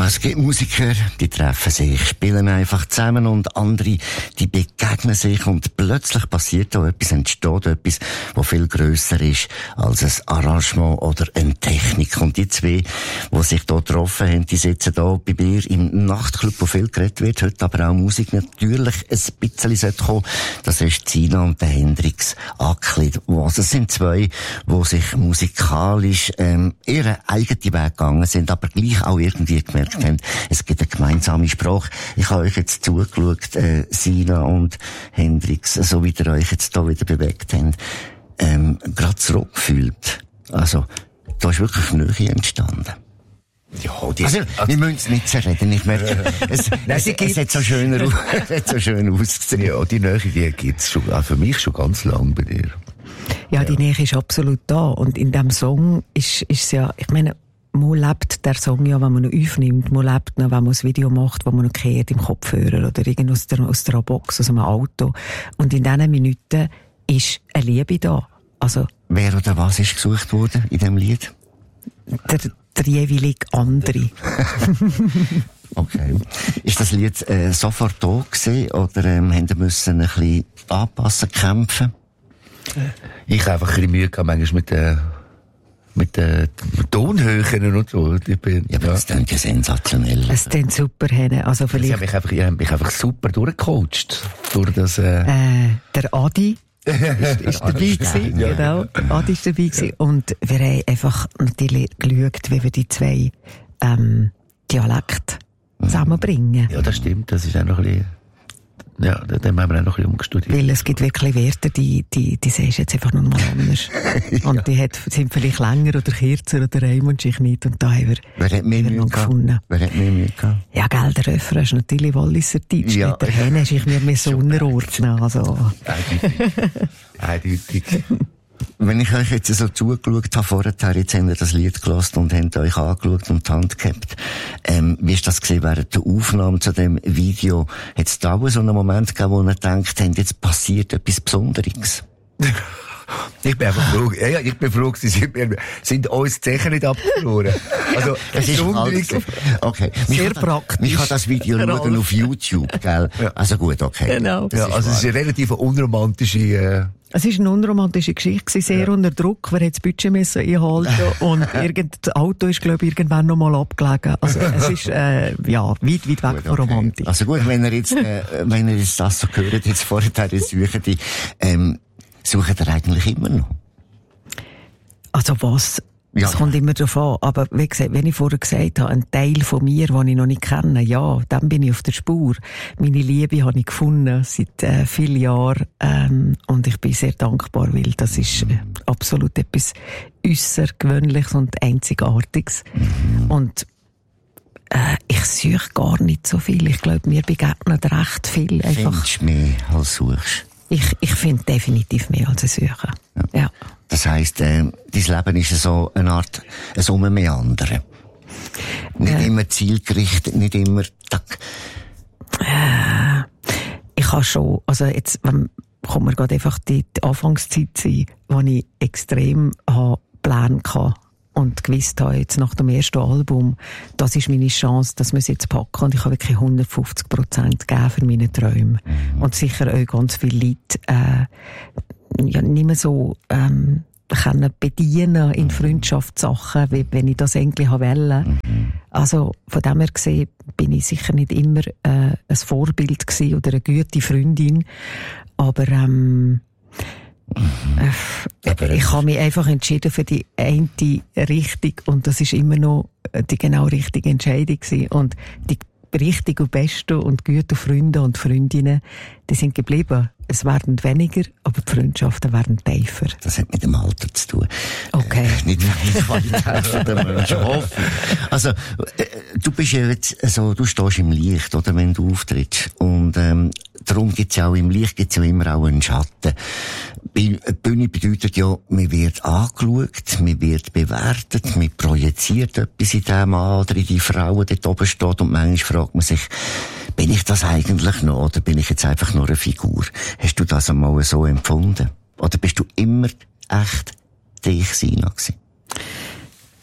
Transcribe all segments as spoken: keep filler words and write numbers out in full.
Ja, es gibt Musiker, die treffen sich, spielen einfach zusammen und andere, die begegnen sich und plötzlich passiert da etwas, entsteht etwas, was viel grösser ist als ein Arrangement oder eine Technik. Und die zwei, die sich da getroffen haben, die sitzen da bei mir im Nachtclub, wo viel geredet wird, heute aber auch Musik natürlich ein bisschen sollte kommen. Das ist Sina und der Hendrix Ackli. Also es sind zwei, die sich musikalisch ähm, ihren eigenen Weg gegangen sind, aber gleich auch irgendwie gemerkt haben, es gibt eine gemeinsame Sprache. Ich habe euch jetzt zugeschaut, äh, Sina und Hendrix, so wie ihr euch jetzt da wieder bewegt habt, ähm, gerade zurückgefühlt. Also, da ist wirklich Nähe entstanden. Ja, die also, wir müssen es nicht zerreden. Ich merke, es, Nein, es, es hat so schön, es hat so schön ausgesehen. Ja, die Nähe, die gibt's schon, auch für mich schon ganz lang bei dir. Ja, die Nähe ist absolut da. Und in diesem Song ist, ist es ja, ich meine, man lebt der Song ja, wenn man ihn aufnimmt. Man lebt noch, wenn man ein Video macht, wo man noch kehrt im Kopfhörer oder irgend aus der, aus der Box, aus einem Auto. Und in diesen Minuten ist eine Liebe da. Also, wer oder was ist gesucht worden in diesem Lied? Der, der jeweilige andere. Okay. Ist das Lied äh, sofort da gewesen, oder ähm, haben Sie müssen ein bisschen anpassen, kämpfen? Ich habe einfach ein bisschen Mühe gehabt, manchmal mit der, mit den Tonhöhen und so. Ich bin, ja, aber ja. Das klingt ja sensationell. Es klingt super, Henne. Also vielleicht... Ich habe mich, hab mich einfach super durchgecoacht. Durch das, äh... Äh, der Adi ist, ist dabei gewesen, ja. Genau. Adi ist dabei gewesen. Und wir haben einfach natürlich geschaut, wie wir die zwei, ähm, Dialekte zusammenbringen. Ja, das stimmt. Das ist auch noch ein bisschen... Ja, dem haben wir auch noch ein bisschen umgestudiert. Weil es gibt wirklich Werte, die, die, die siehst du jetzt einfach nur mal anders. ja. Und die hat, sind vielleicht länger oder kürzer oder Raimund sich nicht. Und da haben wir, Wer hat mehr Mühe gefunden? Wer hat mehr Mühe gehabt? Ja, gell, der Refrain ist natürlich Walliser Deutsch. Ja. Mit der Henne ist ich mir mehr so unterordnen. Also. Eindeutig. Eindeutig. Wenn ich euch jetzt so zugeschaut habe vorher, jetzt habt ihr das Lied gelassen und habt euch angeschaut und die Hand gehabt. Ähm, wie ist das gewesen während der Aufnahme zu dem Video? Hat es da auch so einen Moment gegeben, wo ihr denkt, jetzt passiert etwas Besonderes? Ich bin einfach froh, ja, ja, ich bin froh, sie sind, sind uns die Zechen nicht abverloren. Also, es ist halt, okay. Sehr mich praktisch. Mich kann das Video schauen auf YouTube, gell? Ja. Also gut, okay. Genau. Ja, also es ist eine relativ unromantische, äh, Es war eine unromantische Geschichte, sehr ja. unter Druck. Wer hat das Budget müssen einhalten und irgend, das Auto ist, glaube ich, irgendwann noch mal abgelegen. Also, es ist, äh, ja, weit, weit weg von Romantik. Also gut, wenn ihr jetzt, äh, wenn ihr jetzt das so gehört, jetzt vorher suchen die, ähm, suchen ihr eigentlich immer noch? Also was? Ja. Es kommt immer darauf an. Aber wie gesagt, wenn ich vorher gesagt habe, ein Teil von mir, den ich noch nicht kenne, ja, dann bin ich auf der Spur. Meine Liebe habe ich gefunden seit äh, vielen Jahren. Ähm, und ich bin sehr dankbar, weil das ist äh, absolut etwas Äussergewöhnliches und Einzigartiges. Mhm. Und äh, ich suche gar nicht so viel. Ich glaube, mir begegnen recht viel. Einfach. Findest du mehr als suchst? Ich, ich finde definitiv mehr als ein Suchen. Ja. Ja. Das heisst, äh, dein Leben ist so eine Art, ein Ummeandern. Nicht äh. immer zielgerichtet, nicht immer, tack. Äh, ich habe schon, also jetzt, wenn, kommt mir gerade einfach die, die Anfangszeit sein, wo ich extrem habe Pläne hatte. Und gewusst habe, jetzt nach dem ersten Album, das ist meine Chance, dass wir es jetzt packen. Und ich habe wirklich hundertfünfzig Prozent gegeben für meine Träume. Mhm. Und sicher auch ganz viele Leute, äh, ja, nicht mehr so, ähm, können bedienen in Freundschaftssachen, wie wenn ich das eigentlich wollte. Mhm. Also, von dem her gesehen, bin ich sicher nicht immer, äh, ein Vorbild gewesen oder eine gute Freundin. Aber, ähm, Mhm. Ich habe mich einfach entschieden für die eine Richtung und das ist immer noch die genau richtige Entscheidung gewesen. Und die richtigen und besten und guten Freunde und Freundinnen, die sind geblieben. Es werden weniger, aber die Freundschaften werden tiefer. Das hat mit dem Alter zu tun. Okay. Äh, nicht mit der Qualität der Menschen, hoffe. Also, äh, du bist ja jetzt, also, du stehst im Licht, oder, wenn du auftrittst. Und, ähm, darum gibt's ja auch, im Licht gibt's ja immer auch einen Schatten. Die Bühne bedeutet ja, man wird angeschaut, man wird bewertet, man projiziert etwas in dem an oder in die Frau, die dort oben steht, und manchmal fragt man sich, bin ich das eigentlich noch, oder bin ich jetzt einfach nur eine Figur? Hast du das einmal so empfunden? Oder bist du immer echt dich, Sina, gewesen?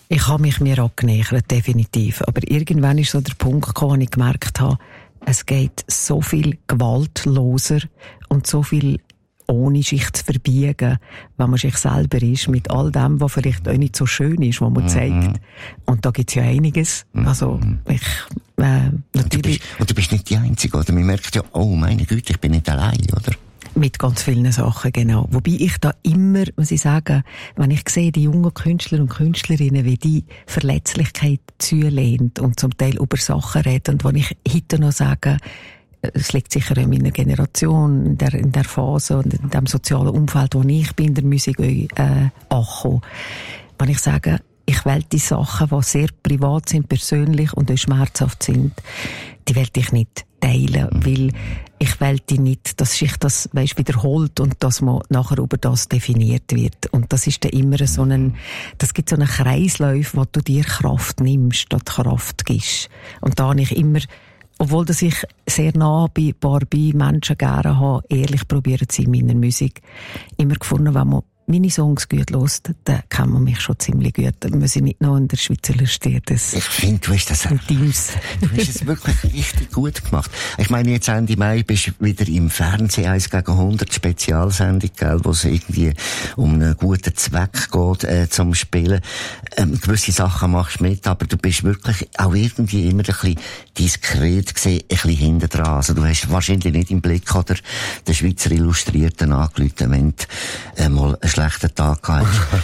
Ich habe mich mir angenähert, definitiv. Aber irgendwann ist so der Punkt gekommen, wo ich gemerkt habe, es geht so viel gewaltloser und so viel ohne sich zu verbiegen, wenn man sich selber ist, mit all dem, was vielleicht auch nicht so schön ist, was man mhm. zeigt. Und da gibt's ja einiges. Also, ich, äh, natürlich. Und du, bist, und du bist nicht die Einzige, oder? Man merkt ja, oh, meine Güte, ich bin nicht allein, oder? Mit ganz vielen Sachen, genau. Wobei ich da immer, muss ich sagen, wenn ich sehe, die jungen Künstler und Künstlerinnen, wie die Verletzlichkeit zulehnt und zum Teil über Sachen reden, und wo ich heute noch sage, es liegt sicher in meiner Generation, in der, in der Phase und in dem sozialen Umfeld, wo ich bin, in der Musik äh, angekommen. Wenn ich sage, ich will die Sachen, die sehr privat sind, persönlich und auch schmerzhaft sind, die will ich nicht teilen, mhm. weil ich will die nicht, dass sich das, weißt, wiederholt und dass man nachher über das definiert wird. Und das ist dann immer so ein, das gibt so einen Kreislauf, wo du dir Kraft nimmst, statt Kraft gibst. Und da habe ich immer, obwohl dass ich sehr nah bei, bei Menschen gerne habe, ehrlich probiert zu sein in meiner Musik, immer gefunden, wenn man meine Songs gut hört, dann kennt man mich schon ziemlich gut. Dann muss ich nicht noch in der Schweizer Liste. Das ich finde, du hast das auch, Teams. Du hast es wirklich richtig gut gemacht. Ich meine, jetzt Ende Mai bist du wieder im Fernsehen eins gegen hundert Spezialsendung, gell, wo es irgendwie um einen guten Zweck geht, äh, zum Spielen. Ähm, gewisse Sachen machst du mit, aber du bist wirklich auch irgendwie immer ein bisschen diskret gesehen, ein bisschen hinten dran. Also du hast wahrscheinlich nicht im Blick oder den Schweizer Illustrierten angerufen, wenn du äh, mal schlechten Tag gehabt.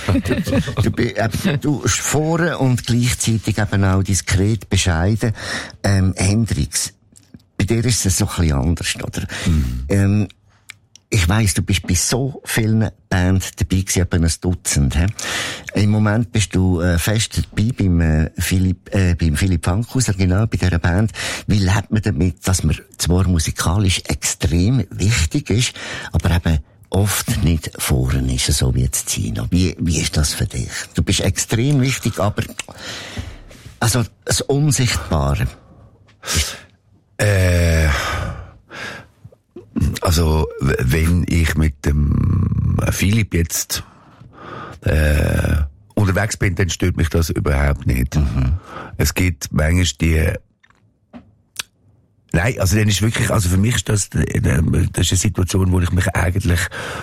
du, du, eben, du vorne und gleichzeitig eben auch diskret, bescheiden. Ähm, Hendrix, bei dir ist es so ein bisschen anders, oder? Mhm. Ähm, ich weiss, du bist bei so vielen Bands dabei gewesen, etwa ein Dutzend. He? Im Moment bist du äh, fest dabei beim äh, Philipp, äh, beim Philipp Fankhauser, genau, bei dieser Band. Wie lebt man damit, dass man zwar musikalisch extrem wichtig ist, aber eben oft nicht vorne ist, so wie jetzt Zino. Wie, wie ist das für dich? Du bist extrem wichtig, aber also das Unsichtbare. Äh, also wenn ich mit dem Philipp jetzt äh, unterwegs bin, dann stört mich das überhaupt nicht. Mhm. Es gibt manchmal die Nein, also dann ist wirklich, also für mich ist das, das ist eine Situation, wo ich mich eigentlich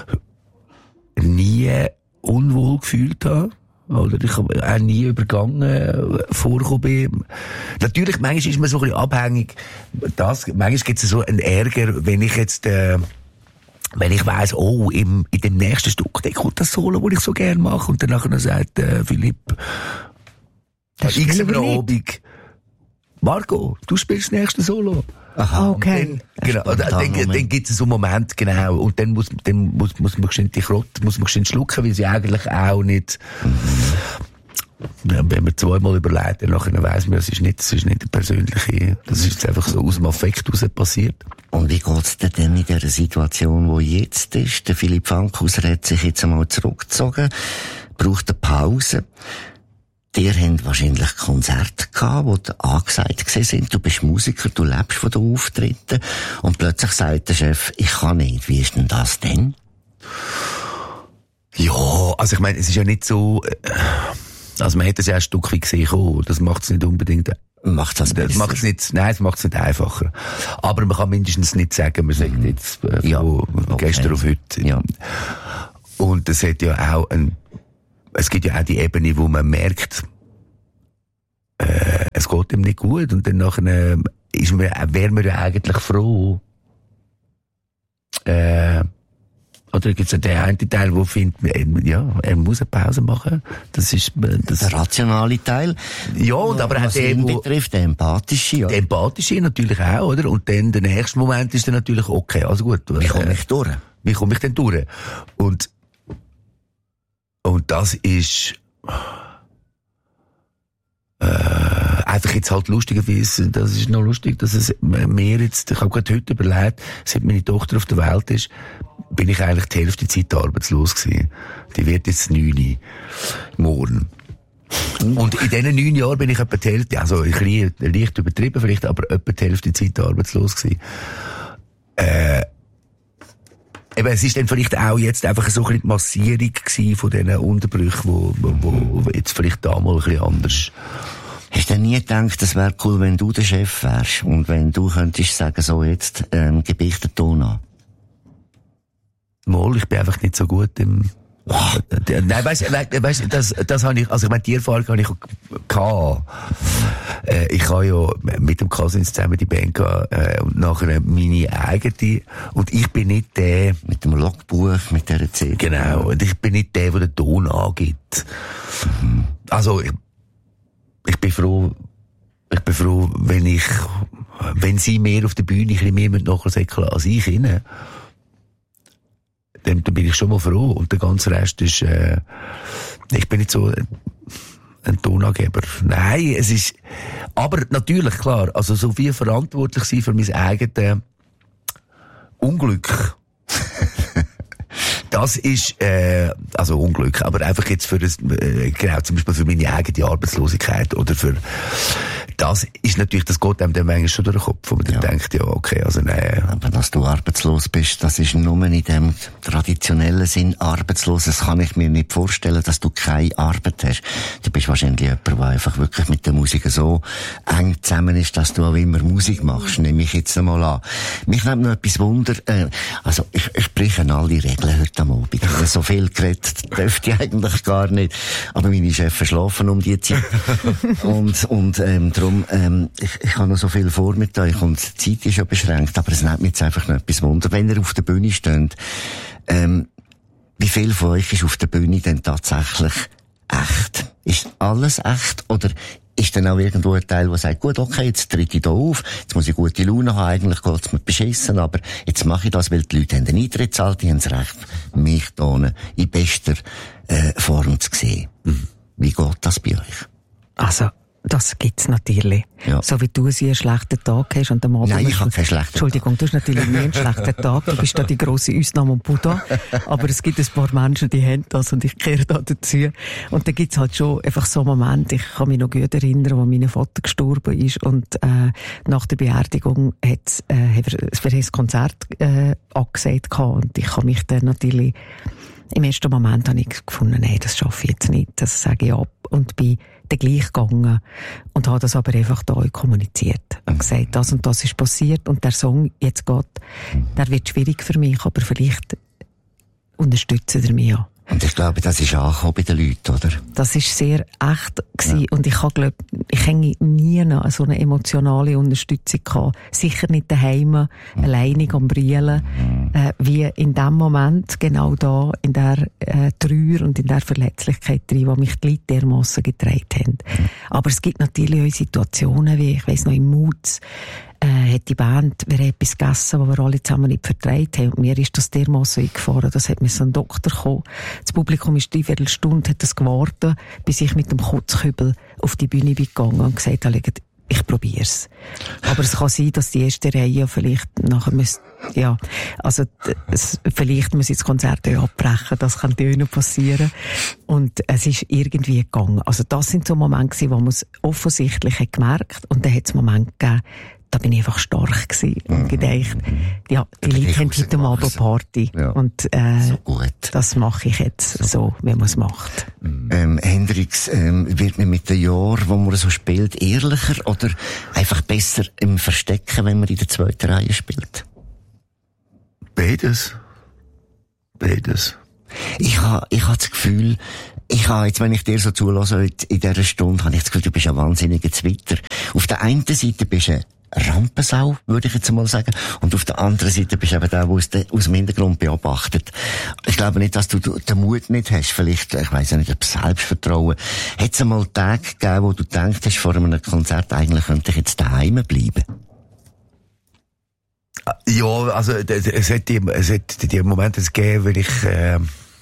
nie unwohl gefühlt habe. Oder ich habe auch nie übergangen vorgekommen bin. Natürlich, manchmal ist man so ein bisschen abhängig. Das, manchmal gibt es so einen Ärger, wenn ich jetzt, äh, wenn ich weiss, oh, im, in dem nächsten Stück, da kommt das Solo, das ich so gerne mache. Und dann nachher sagt, äh, Philipp, das x am Abend, Marco, du spielst das nächste Solo. Aha, okay. Dann, genau, dann, dann, dann gibt es so einen Moment, genau, und dann muss, dann muss, muss man geschwind die Krott, muss man geschwind schlucken, weil sie eigentlich auch nicht, mhm. ja, wenn man zweimal überlegt, dann nachher weiss man, es ist nicht, es ist nicht eine persönliche, das ist jetzt einfach so aus dem Affekt raus passiert. Und wie geht's dir denn in dieser Situation, wo jetzt ist? Der Philipp Fankhauser hat sich jetzt einmal zurückgezogen, braucht eine Pause. Dir haben wahrscheinlich Konzerte gehabt, die angesagt sind. Du bist Musiker, du lebst von den Auftritten. Und plötzlich sagt der Chef, ich kann nicht. Wie ist denn das denn? Ja, also ich meine, es ist ja nicht so, also man hätte es ja ein Stück wie gesehen, oh, das macht es nicht unbedingt. Macht das besser? Macht's nicht, nein, es macht es nicht einfacher. Aber man kann mindestens nicht sagen, man sagt jetzt äh, ja, von okay. gestern auf heute. Ja. Und es hat ja auch ein, es gibt ja auch die Ebene, wo man merkt, äh, es geht ihm nicht gut und dann nachher ist man, wäre man ja eigentlich froh. Äh, oder gibt es ja den einen Teil, der findet, ja, er muss eine Pause machen. Das ist das der rationale Teil. Ja, und aber auch der, ihn betrifft, der empathische. Ja. Der empathische natürlich auch, oder? Und dann der nächste Moment ist dann natürlich okay, also gut. Wie komme ich durch? Wie komme ich denn durch? Und Und das ist äh, einfach jetzt halt lustigerweise, das ist noch lustig, dass es mir jetzt, ich habe gerade heute überlegt, seit meine Tochter auf der Welt ist, bin ich eigentlich die Hälfte der Zeit arbeitslos gewesen. Die wird jetzt neun morgen. Und in diesen neun Jahren bin ich etwa die Hälfte, also ich leicht übertrieben vielleicht, aber etwa die Hälfte der Zeit arbeitslos gewesen. Äh, eben, es ist dann vielleicht auch jetzt einfach so ein bisschen die Massierung gewesen von diesen Unterbrüchen, wo, wo, wo jetzt vielleicht da mal ein bisschen anders. Hast du denn nie gedacht, es wäre cool, wenn du der Chef wärst und wenn du könntest sagen, so jetzt, ähm, gebe ich den Ton an? Mal, ich bin einfach nicht so gut im... Oh. Nein, weißt du, weißt, das, das habe ich, also ich meine, die Erfahrung habe ich gehabt. Äh, ich habe ja mit dem Cousins zusammen die Band gehabt, äh, und nachher meine eigene. Und ich bin nicht der... Mit dem Logbuch, mit dieser C D. Genau. Und ich bin nicht der, der den Ton angibt. Mhm. Also, ich, ich bin froh, ich bin froh, wenn ich, wenn sie mehr auf der Bühne ein bisschen mehr nachher säckeln als ich ihnen. Dann, dann bin ich schon mal froh. Und der ganze Rest ist, äh, ich bin nicht so ein, ein Tonangeber. Nein, es ist, aber natürlich, klar, also so viel verantwortlich sein für mein eigenes Unglück. Das ist, äh, also Unglück, aber einfach jetzt für das, äh, genau, zum Beispiel für meine eigene Arbeitslosigkeit oder für, das ist natürlich, das geht einem dann manchmal schon durch den Kopf, wo man dann ja. denkt, ja, okay, also nein. Aber dass du arbeitslos bist, das ist nur in dem traditionellen Sinn arbeitslos. Das kann ich mir nicht vorstellen, dass du keine Arbeit hast. Du bist wahrscheinlich jemand, der einfach wirklich mit der Musik so eng zusammen ist, dass du auch immer Musik machst, nehme ich jetzt einmal an. Mich nimmt noch etwas Wunder, äh, also ich, ich breche alle Regeln heute am Abend. So viel geredet dürfte ich eigentlich gar nicht. Aber meine Chefs schlafen um die Zeit. und, und, ähm, darum Ähm, ich, ich habe noch so viel vor mit euch und die Zeit ist ja beschränkt, aber es nimmt mich jetzt einfach noch etwas Wunder. Wenn ihr auf der Bühne steht, ähm, wie viel von euch ist auf der Bühne denn tatsächlich echt? Ist alles echt oder ist dann auch irgendwo ein Teil, der sagt, gut, okay, jetzt tritt ich da auf, jetzt muss ich gute Laune haben, eigentlich geht's mir beschissen, aber jetzt mache ich das, weil die Leute haben den Eintritt zahlt, die haben das Recht, mich da in bester äh, Form zu sehen. Mhm. Wie geht das bei euch? Also, das gibt's natürlich. Ja. So wie du sie einen schlechten Tag hast und am Abend... Nein, ich habe keinen schlechten Entschuldigung, Tag. du hast natürlich nie einen schlechten Tag. Du bist da die grosse Ausnahme und Buddha. Aber es gibt ein paar Menschen, die haben das und ich gehöre da dazu. Und da gibt's halt schon einfach so Momente. Ich kann mich noch gut erinnern, wo mein Vater gestorben ist und äh, nach der Beerdigung hat's, äh, haben wir für ein Konzert äh, angesagt gehabt. Und ich habe mich dann natürlich... Im ersten Moment habe ich gefunden, nein, das schaffe ich jetzt nicht. Das sage ich ab und bin dann gleich gegangen und habe das aber einfach da kommuniziert. Und gesagt, das und das ist passiert und der Song jetzt geht, der wird schwierig für mich, aber vielleicht unterstützen ihr mich auch. Und ich glaube, das ist angekommen bei den Leuten, oder? Das ist sehr echt gewesen. Ja. Und ich habe, glaub, ich hänge nie noch so eine emotionale Unterstützung gehabt. Sicher nicht daheim, mhm. alleinig am Brillen, mhm. äh, wie in dem Moment, genau da, in der äh, Trauer und in der Verletzlichkeit drin, wo mich die Leute dermassen getragen haben. Mhm. Aber es gibt natürlich auch Situationen, wie, ich weiss noch, im Mutz, äh, hat die Band, wir haben etwas gegessen, was wir alle zusammen nicht vertreibt haben. Und mir ist das dermassen eingefahren, das hat mir so ein Doktor gekommen. Das Publikum ist drei Viertelstunde, hat das gewartet, bis ich mit dem Kotzkübel auf die Bühne bin gegangen und gesagt habe, ich probier's. Aber es kann sein, dass die erste Reihe vielleicht nachher müsste, ja, also, es, vielleicht muss ich das Konzert ja abbrechen, das kann denen passieren. Und es ist irgendwie gegangen. Also das sind so Momente, wo man es offensichtlich hat gemerkt, und dann hat es Momente gegeben, da bin ich einfach stark gewesen und gedacht, ja, die Leute haben heute am Abend Party. Ja. Und, äh, so gut. Das mache ich jetzt so, so wie man es macht. Ähm, Hendrix, ähm, wird man mit den Jahren, wo man so spielt, ehrlicher oder einfach besser im Verstecken, wenn man in der zweiten Reihe spielt? Beides. Beides. Ich habe, ich habe das Gefühl, ich habe jetzt, wenn ich dir so zulasse, in dieser Stunde, habe ich das Gefühl, du bist ein wahnsinniger Zwitter. Auf der einen Seite bist du Rampensau, würde ich jetzt mal sagen. Und auf der anderen Seite bist du eben der, der aus, de, aus dem Hintergrund beobachtet. Ich glaube nicht, dass du den Mut nicht hast. Vielleicht, ich weiss nicht, ob Selbstvertrauen. Hat es einmal Tage gegeben, wo du gedacht hast, vor einem Konzert, eigentlich könnte ich jetzt daheim bleiben? Ja, also, es hat die, es hat die Momente gegeben, wenn ich, äh,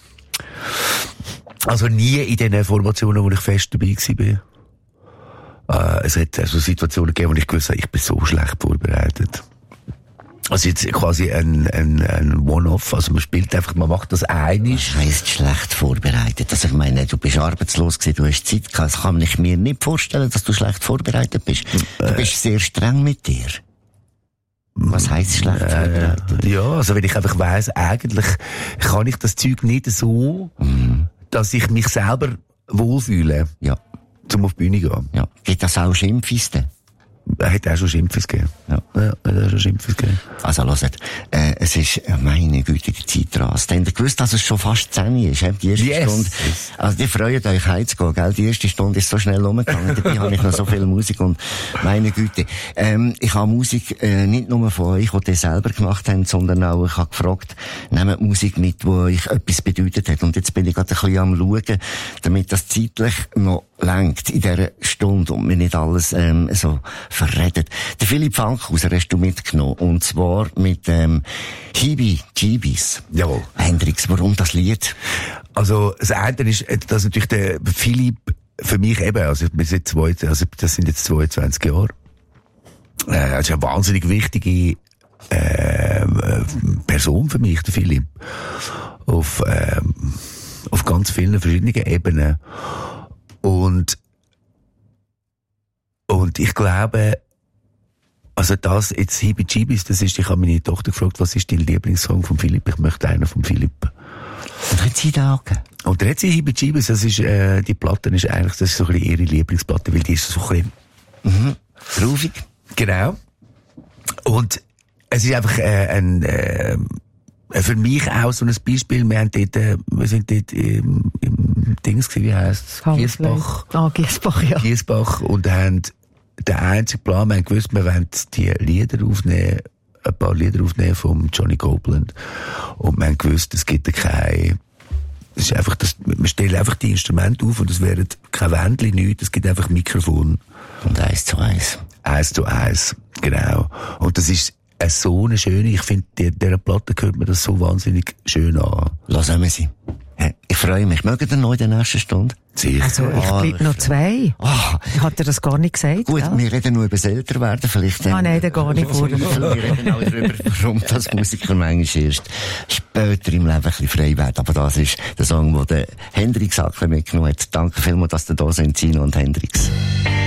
also nie in den Formationen, wo ich fest dabei war. Äh, es hat also Situationen gegeben, wo ich gewusst habe, ich bin so schlecht vorbereitet. Also jetzt quasi ein, ein, ein One-Off, also man spielt einfach, man macht das einig. Was heisst schlecht vorbereitet? Also ich meine, du bist arbeitslos gewesen, du hast Zeit gehabt, das kann ich mir nicht vorstellen, dass du schlecht vorbereitet bist. Du bist sehr streng mit dir. Was heisst schlecht vorbereitet? Äh, ja, also wenn ich einfach weiss, eigentlich kann ich das Zeug nicht so, mhm. dass ich mich selber wohlfühle, ja. zum auf die Bühne gehen. Ja. Geht das auch Schimpfis denn? Er hat auch schon Schimpfes gegeben. Ja. Ja, er hat auch schon Schimpfes gegeben. Also, hört, äh, es ist, meine Güte, die Zeit rast. Habt ihr gewusst, dass es schon fast zehn ist? Die erste yes. Stunde. Also, die freuen euch heimzugehen, gell? Die erste Stunde ist so schnell umgegangen. Dabei habe ich noch so viel Musik und, meine Güte. Ähm, ich habe Musik, äh, nicht nur von euch, die das selber gemacht haben, sondern auch, ich habe gefragt, nehmt Musik mit, die euch etwas bedeutet hat. Und jetzt bin ich gerade ein bisschen am Schauen, damit das zeitlich noch lenkt in dieser Stunde und mir nicht alles, ähm, so verredet. Der Philipp Fankhauser hast du mitgenommen. Und zwar mit, ähm, Hibi Jeebies. Jawohl. Hendrix, warum das Lied? Also, das eine ist, dass natürlich der Philipp für mich eben, also, wir sind zwei, also, das sind jetzt zweiundzwanzig Jahre. Äh, das ist eine wahnsinnig wichtige, äh, Person für mich, der Philipp. Auf, äh, auf ganz vielen verschiedenen Ebenen. Und, und ich glaube, also das, jetzt Hibi Jeebies, das ist, ich habe meine Tochter gefragt, was ist dein Lieblingssong von Philipp? Ich möchte einen von Philipp. Und hat sie da angegeben? Und dann hat sie Hibi Jeebies, das ist, äh, die Platte ist eigentlich, das ist so ein bisschen ihre Lieblingsplatte, weil die ist so ein bisschen, mhm, groovig. Genau. Und es ist einfach, äh, ein, äh, für mich auch so ein Beispiel. Wir haben dort, äh, wir sind dort im, im Dings gewesen, wie heisst es? Giesbach. Ah, Giesbach, ja. Giesbach. Und haben den einzigen Plan, wir haben gewusst, wir wollen die Lieder aufnehmen, ein paar Lieder aufnehmen von Johnny Copeland. Und wir haben gewusst, es gibt keine, es ist einfach, das, wir stellen einfach die Instrumente auf und es wären kein Wändchen, nichts, es gibt einfach Mikrofon. Und eins zu eins. Eins zu eins, genau. Und das ist so eine schöne, ich finde, dieser Platte hört mir das so wahnsinnig schön an. Lassen wir sie. Ich freue mich. Mögen ihr noch in der nächsten Stunde? Sicher. Also, ich Ah, bleibe noch zwei. Ah. Hat er das gar nicht gesagt? Gut, ja? wir reden nur über das Älterwerden, vielleicht. Ah, nein, dann gar nicht. Wir reden auch darüber, warum das Musiker manchmal erst später im Leben ein bisschen frei werden. Aber das ist der Song, den der Hendrix mitgenommen hat. Danke vielmals, dass ihr da sind, Sino und Hendrix.